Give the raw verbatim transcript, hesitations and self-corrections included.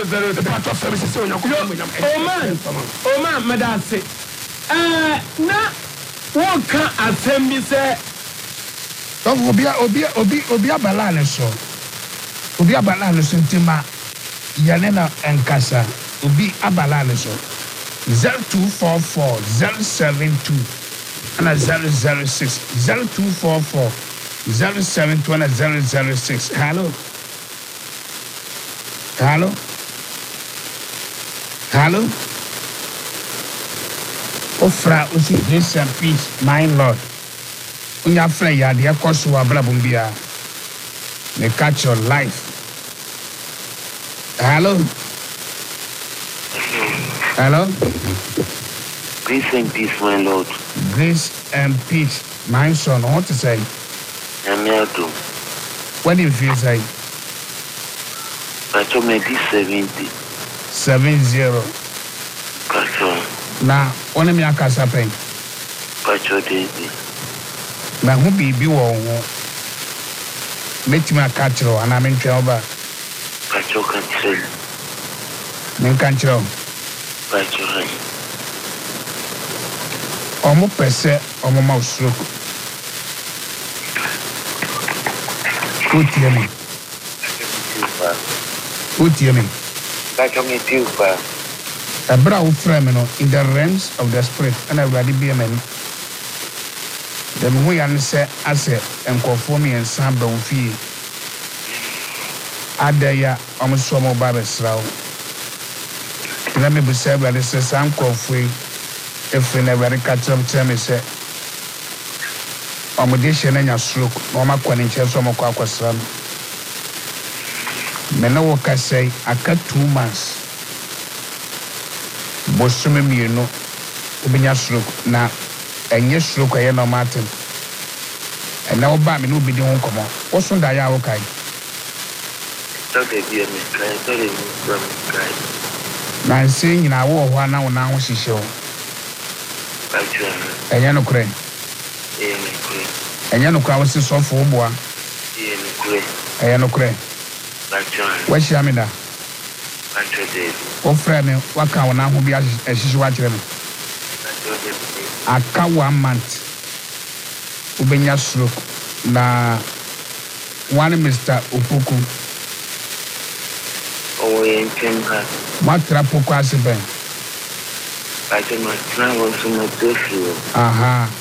the part of services on your man, oh man, Madame. Uh, na one can't attend me, sir. Obia, Obia, Obia, Obia Balane so. Obia Balane so Tima Yanena and Casa. Obi Abalane so. zero two four four zero seven two and zero zero six zero two four four zero seven two and zero zero six. Hello. Hello. Hello. Ofra usi grace and peace, my Lord. Unya friend ya dia kosu wa blabumbia. May catch your life. Hello. Hello. Grace and peace, my Lord. Grace and peace, my son. What to say? I'm here to. What do you feel say? I told me this seventy. Seven zero. Pacho. Na one me akasa pen. Pacho Daisy. Na hu bibi wo wo. Metima catchro ana me ntwe oba. Pacho can tell. Men catchro. Pacho hai. Omo pese omo ma usuro. Utie me. Utie me. Pacho me too far. Abra wo frame no in the realms of the spirit and everybody be amen. Dem we yan say ase enkofo me ensan ba wo fie. Adaya omo so mo ba besrawo. Na me bu say everybody say san kofo e efre na everybody catch up tell me say omo de hye na nya stroke no ma kwa ne nche so mo kwa akwasra no. Me na wo ka say aka two months. Bosume mienu obinya stroke na enye stroke aye no matem ena oba me no obidi ho komo wo so da ya wo kai Tell the dear me, tell the from guy. na nse nyina wo ho ana wo na ho hihye wo Pacho. enye no kure Eh, me kure. enye no kwa wo se sofo oboa Eh, me kure. enye no kure Pacho. wo hia me da Pacho Daisy. wo frɛ me waka wo na ho bi ahihye wa kyerɛ me Pacho Daisy. aka one month obenya stroke na one Mister Opoku Oh, in Temha. matra poko ase ben Pacho, my friend was so much different. aha